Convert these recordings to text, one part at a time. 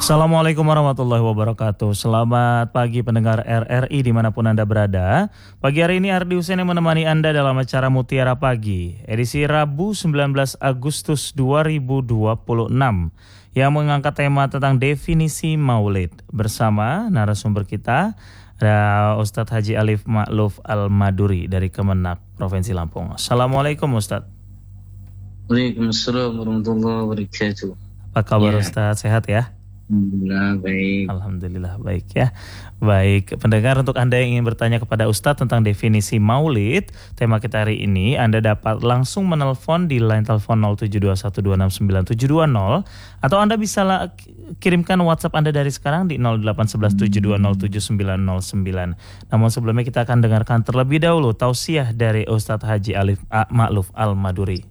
Assalamualaikum warahmatullahi wabarakatuh. Selamat pagi pendengar RRI dimanapun Anda berada. Pagi hari ini Ardi Husein yang menemani Anda dalam acara Mutiara Pagi, edisi Rabu 19 Agustus 2026, yang mengangkat tema tentang definisi maulid. Bersama narasumber kita, ada Ustadz Haji Alif Ma'luf Al-Maduri dari Kemenak, Provinsi Lampung. Assalamualaikum Ustadz. Waalaikumsalam warahmatullahi wabarakatuh. Apa kabar Ustadz? Sehat ya? Alhamdulillah baik. Alhamdulillah baik ya. Baik, pendengar, untuk Anda yang ingin bertanya kepada Ustadz tentang definisi maulid, tema kita hari ini, Anda dapat langsung menelpon di line telepon 0721269720, atau Anda bisa kirimkan WhatsApp Anda dari sekarang di 081172079909. Namun sebelumnya kita akan dengarkan terlebih dahulu tausiah dari Ustadz Haji Alif Ma'luf Al-Maduri.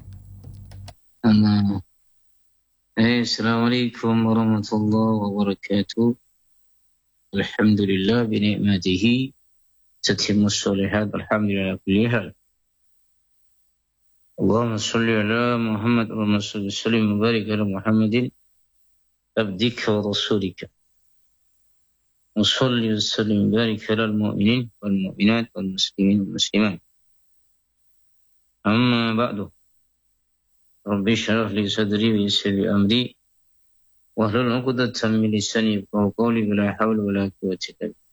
Assalamualaikum warahmatullahi wabarakatuh. Alhamdulillah binikmatihi tatimmus sholihat. Alhamdulillah kulli hal. Allahumma sholli ala Muhammad wa sallim wa barik ala Muhammadin abdika wa rasulika. Wa sholli wa sallim wa barik ala al-mu'minin wal mu'minat wal muslimin wal muslimat. Amma ba'du. Rabbi syrah li sadri wa yassir li amri wahlul 'uqdatam min lisani yafqahu qawli wa la haula wa la quwwata illa billah.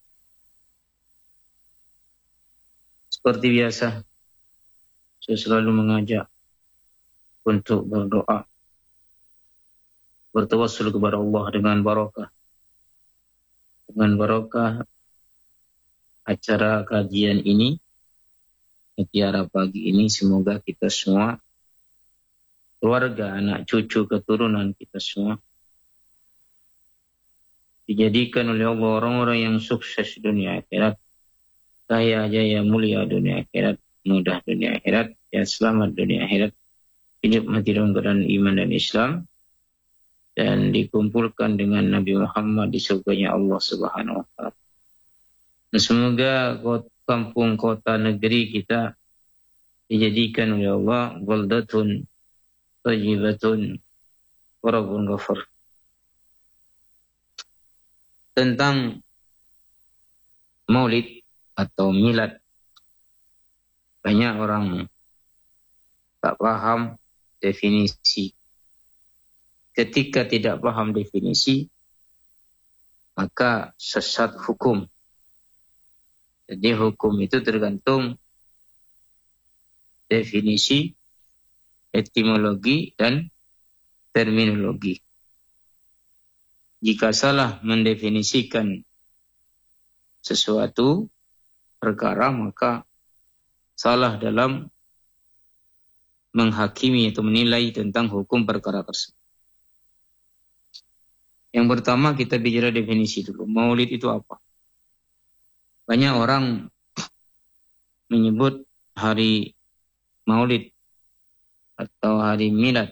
Seperti biasa, saya selalu mengajak untuk berdoa, bertawassul kepada Allah dengan barakah. Dengan barakah acara kajian ini, Mutiara Pagi ini, semoga kita semua, keluarga, anak cucu, keturunan kita semua dijadikan oleh Allah orang-orang yang sukses dunia akhirat, kaya jaya mulia dunia akhirat, mudah dunia akhirat, ya selamat dunia akhirat, hidup mati dalam keadaan iman dan Islam, dan dikumpulkan dengan Nabi Muhammad di surganya Allah Subhanahu wa Ta'ala. Dan semoga kampung, kota, negeri kita dijadikan oleh Allah baldatun tayyibatun wa rabbun ghafur. Tentang maulid atau milad, banyak orang tak paham definisi. Ketika tidak paham definisi, maka sesat hukum. Jadi hukum itu tergantung definisi, etimologi, dan terminologi. Jika salah mendefinisikan sesuatu perkara, maka salah dalam menghakimi atau menilai tentang hukum perkara tersebut. Yang pertama, kita bicara definisi dulu. Maulid itu apa? Banyak orang menyebut hari maulid atau hari milad